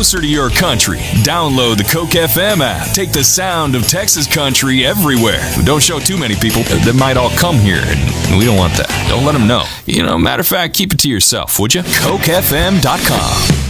closer to your country. Download the Coke FM app. Take the sound of Texas country everywhere. Don't show too many people. They might all come here, and we don't want that. Don't let them know. Matter of fact, keep it to yourself, would you? CokeFM.com.